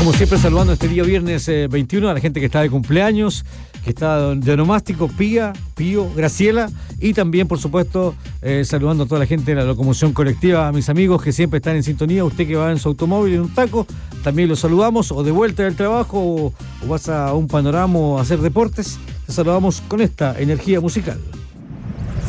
Como siempre, saludando este día viernes 21 a la gente que está de cumpleaños, que está de onomástico, Pía, Pío, Graciela, y también, por supuesto, saludando a toda la gente de la locomoción colectiva, a mis amigos que siempre están en sintonía, usted que va en su automóvil en un taco, también los saludamos, o de vuelta del trabajo, o vas a un panorama a hacer deportes, te saludamos con esta energía musical.